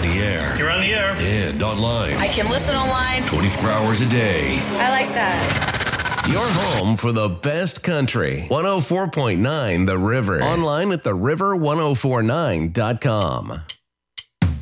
the air. You're on the air. And online. I can listen online 24 hours a day. I like that. Your home for the best country. 104.9 The River. Online at theriver1049.com.